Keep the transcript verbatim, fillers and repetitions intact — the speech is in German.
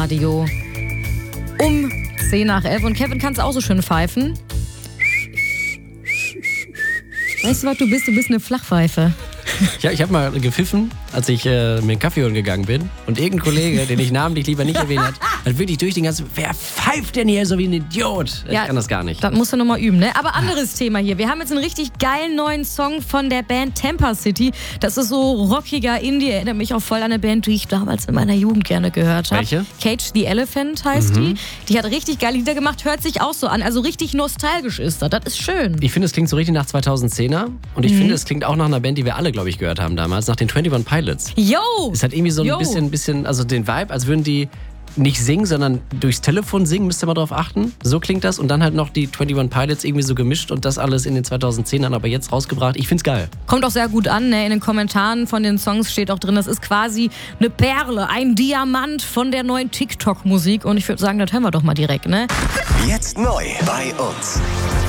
Live-Radio. Um zehn nach elf. Und Kevin kann es auch so schön pfeifen. Weißt du, was du bist? Du bist eine Flachpfeife. Ja, ich habe mal gepfiffen, als ich äh, mir einen Kaffee holen gegangen bin. Und irgendein Kollege, den ich namentlich lieber nicht erwähnt hat, hat wirklich durch den ganzen... Wer pfeift denn hier so wie ein Idiot? Ich ja, kann das gar nicht. Das musst du nochmal üben, ne? Aber anderes Thema hier. Wir haben jetzt einen richtig geilen neuen Song von der Band Tampa City. Das ist so rockiger Indie. Erinnert mich auch voll an eine Band, die ich damals in meiner Jugend gerne gehört habe. Welche? Cage the Elephant heißt Mhm. die. Die hat richtig geile Lieder gemacht. Hört sich auch so an. Also richtig nostalgisch ist das. Das ist schön. Ich finde, es klingt so richtig nach zweitausendzehner. Und ich Mhm. finde, es klingt auch nach einer Band, die wir alle, glaube ich, gehört haben damals. Nach den einundzwanzig Pilots. Yo! Es hat irgendwie so ein Yo. bisschen, bisschen, also den Vibe, als würden die nicht singen, sondern durchs Telefon singen, müsst ihr mal drauf achten. So klingt das. Und dann halt noch die einundzwanzig Pilots irgendwie so gemischt und das alles in den zweitausendzehnern, aber jetzt rausgebracht. Ich find's geil. Kommt auch sehr gut an, ne? In den Kommentaren von den Songs steht auch drin, das ist quasi eine Perle, ein Diamant von der neuen TikTok-Musik. Und ich würde sagen, das hören wir doch mal direkt, ne? Jetzt neu bei uns.